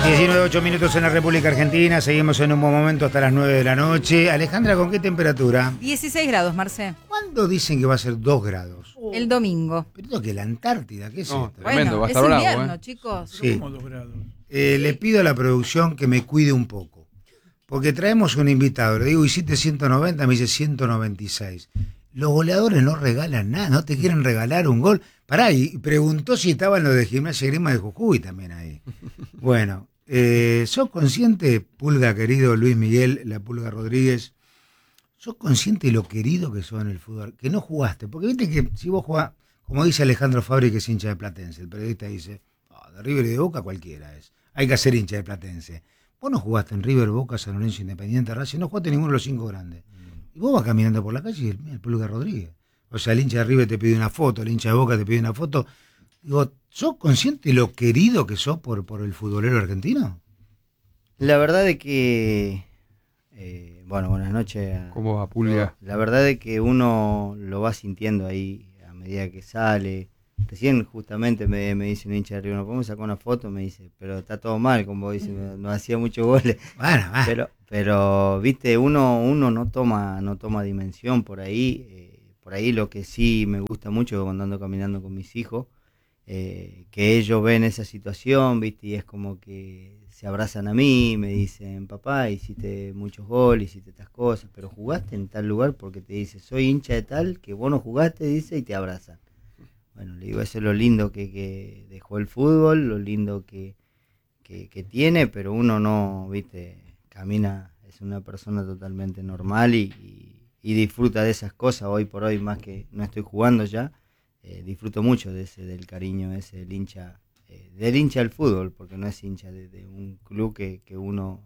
19:08 minutos en la República Argentina. Seguimos en un buen momento hasta las 9 de la noche. Alejandra, ¿con qué temperatura? 16 grados, Marce. ¿Cuándo dicen que va a ser 2 grados? El domingo. Pero esto que la Antártida, ¿qué es esto? Tremendo, Bueno, va a es estar bravo, invierno, chicos. Sí. ¿Cómo 2 grados? Le pido a la producción que me cuide un poco. Porque traemos un invitado. Le digo, hiciste 190, me dice 196. Los goleadores no regalan nada, no te quieren regalar un gol. Pará, y preguntó si estaban los de Gimnasia y Grima de Jujuy también ahí. Bueno, ¿sos consciente, Pulga querido Luis Miguel, la Pulga Rodríguez? ¿Sos consciente de lo querido que sos en el fútbol? Que no jugaste, porque viste que si vos jugás, como dice Alejandro Fabri, que es hincha de Platense, el periodista dice, de River y de Boca cualquiera es, hay que ser hincha de Platense. Vos no jugaste en River, Boca, San Lorenzo, Independiente, Racing, no jugaste en ninguno de los 5 grandes. Y vos vas caminando por la calle y el Pulga Rodríguez. O sea, el hincha de River te pide una foto, el hincha de Boca te pide una foto. Digo, ¿sos consciente de lo querido que sos por el futbolero argentino? La verdad es que, bueno, buenas noches. ¿Cómo va, Pulga? La verdad es que uno lo va sintiendo ahí a medida que sale. Recién justamente me dice un hincha de River, ¿no podemos sacar una foto? Me dice, pero está todo mal, como dice, no hacía muchos goles. Bueno, va. Pero viste, uno no toma dimensión por ahí. Por ahí lo que sí me gusta mucho cuando ando caminando con mis hijos, que ellos ven esa situación, viste, y es como que se abrazan a mí, me dicen, papá, hiciste muchos goles, hiciste estas cosas, pero jugaste en tal lugar, porque te dice, soy hincha de tal, que vos no jugaste, dice, y te abrazan. Bueno, le digo, eso es lo lindo que dejó el fútbol, lo lindo que tiene, pero uno no, viste, camina, es una persona totalmente normal y disfruta de esas cosas. Hoy por hoy, más que no estoy jugando ya, disfruto mucho del cariño ese del hincha del fútbol, porque no es hincha de un club que uno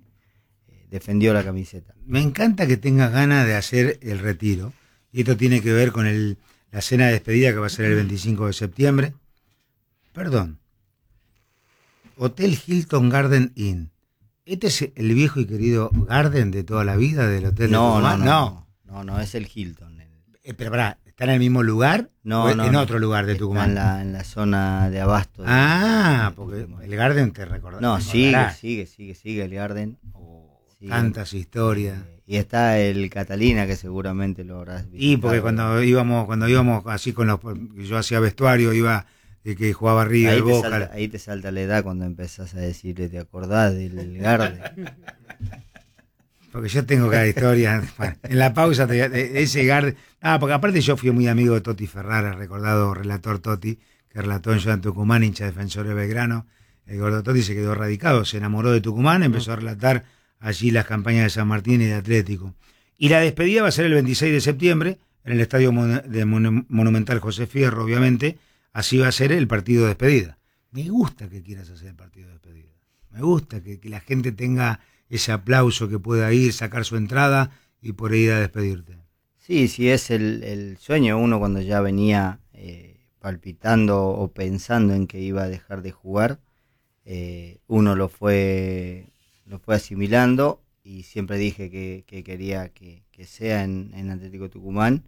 defendió la camiseta. Me encanta que tengas ganas de hacer el retiro, y esto tiene que ver con la cena de despedida que va a ser el 25 de septiembre. Perdón. Hotel Hilton Garden Inn. ¿Este es el viejo y querido Garden de toda la vida del Hotel de Tucumán? No, es el Hilton. Pero pará, ¿está en el mismo lugar? No, ¿O en otro lugar de Tucumán? Está en la zona de Abasto. Porque el Garden te recordó. No, sigue el Garden. Sigue. Tantas historias. Y está el Catalina, que seguramente lo habrás visto. Y porque cuando íbamos así con yo hacía vestuario, iba que jugaba River, Boca. Ahí te salta la edad cuando empezás a decirle, ¿te acordás del Garden? Porque yo tengo cada historia. Bueno, en la pausa ese Garden. Porque aparte yo fui muy amigo de Toti Ferrara, recordado relator Toti, que relató en Ciudad Tucumán, hincha defensor de Belgrano. El gordo Toti se quedó radicado, se enamoró de Tucumán, empezó a relatar allí las campañas de San Martín y de Atlético. Y la despedida va a ser el 26 de septiembre, en el Estadio Monumental José Fierro, obviamente. Así va a ser el partido de despedida. Me gusta que quieras hacer el partido de despedida. Me gusta que la gente tenga ese aplauso, que pueda ir, sacar su entrada y por ir a despedirte. Sí, es el sueño. Uno cuando ya venía palpitando o pensando en que iba a dejar de jugar, uno lo fue asimilando, y siempre dije que quería que sea en Atlético Tucumán,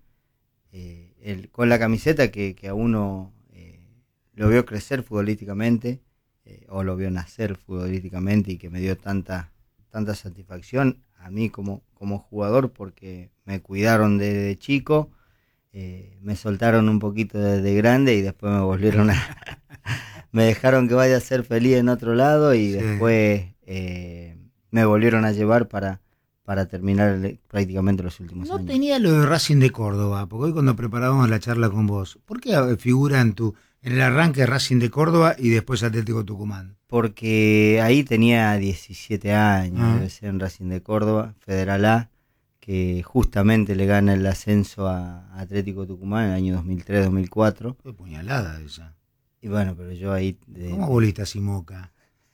con la camiseta que a uno lo vio crecer futbolísticamente, o lo vio nacer futbolísticamente, y que me dio tanta satisfacción a mí como jugador, porque me cuidaron desde chico, me soltaron un poquito desde grande, y después me volvieron me dejaron que vaya a ser feliz en otro lado, y sí. Después me volvieron a llevar para terminar prácticamente los últimos años. No tenía lo de Racing de Córdoba, porque hoy cuando preparábamos la charla con vos, ¿por qué figura en el arranque Racing de Córdoba y después Atlético Tucumán? Porque ahí tenía 17 años, debe ser en Racing de Córdoba, Federal A, que justamente le gana el ascenso a Atlético Tucumán en el año 2003-2004. Fue puñalada esa. Y bueno, pero yo ahí... ¿Cómo bolista Simoca?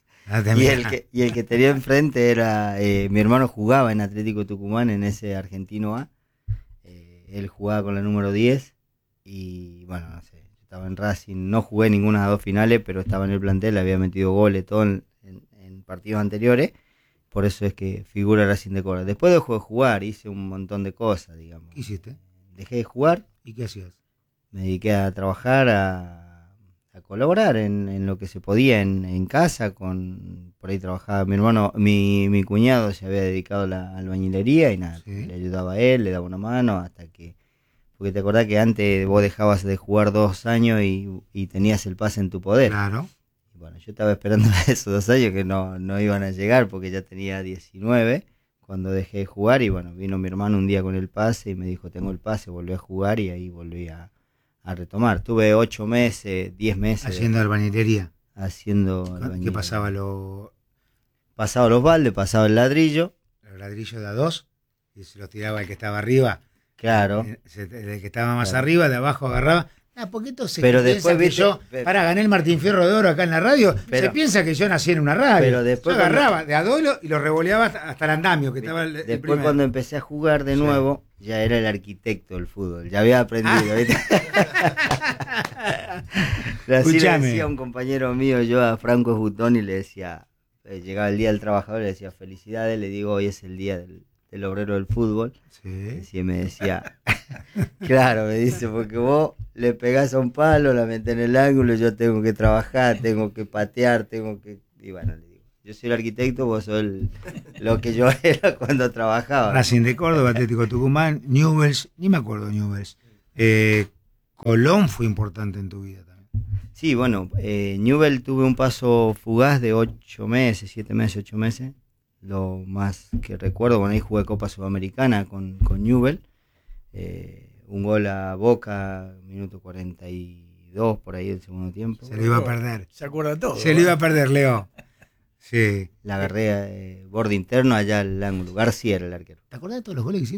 Y el que tenía enfrente era... mi hermano jugaba en Atlético Tucumán, en ese Argentino A. Él jugaba con la número 10 y bueno, no sé, estaba en Racing, no jugué ninguna de las 2 finales, pero estaba en el plantel, había metido goles todo en partidos anteriores, por eso es que figura Racing de Córdoba. Después dejó de jugar, hice un montón de cosas, digamos. ¿Qué hiciste? Dejé de jugar. ¿Y qué hacías? Me dediqué a trabajar, a colaborar en lo que se podía en casa, con por ahí trabajaba mi hermano, mi cuñado se había dedicado a la albañilería y nada, Sí. le ayudaba a él, le daba una mano hasta que, porque te acordás que antes vos dejabas de jugar 2 años y tenías el pase en tu poder. Claro. Y bueno, yo estaba esperando esos 2 años que no iban a llegar porque ya tenía 19 cuando dejé de jugar y bueno, vino mi hermano un día con el pase y me dijo, tengo el pase, volví a jugar y ahí volví a retomar. Tuve 8 meses, 10 meses Haciendo albañilería. haciendo ¿Qué albañilería. pasaba? Los Pasaba los baldes, pasaba el ladrillo, ladrillos de A2 y se los tiraba el que estaba arriba. claro. El que estaba más Claro. arriba, de abajo agarraba. Porque esto se Pero piensa después, que viste, yo, gané el Martín Fierro de Oro acá en la radio, Pero- se piensa que yo nací en una radio. Pero después yo cuando- agarraba de A2 y lo revoleaba hasta el andamio, que estaba el Después primero. cuando empecé a jugar de Sí. nuevo, ya era el arquitecto del fútbol, ya había aprendido, ¿viste? Así le Escuchame. decía a un compañero mío, yo a Franco Butón, y le decía, llegaba el día del trabajador, le decía felicidades, le digo hoy es el día del obrero del fútbol. Sí. Y me decía, claro, me dice, porque vos le pegás a un palo, la metés en el ángulo, yo tengo que trabajar, tengo que patear, y bueno, le digo, yo soy el arquitecto, vos sos lo que yo era cuando trabajaba. Racing de Córdoba, Atlético Tucumán, Newell's, ni me acuerdo de Newell's. Colón fue importante en tu vida también. Sí, bueno, Newell tuve un paso fugaz de 8 meses, 7 meses, 8 meses. Lo más que recuerdo, bueno, ahí jugué Copa Sudamericana con Newell. Un gol a Boca, minuto 42 por ahí del segundo tiempo. Se lo iba a perder. Se acuerda todo. Se lo iba a perder, Leo. Sí. La agarré borde interno allá al ángulo. García era el arquero. ¿Te acordás de todos los goles que hiciste?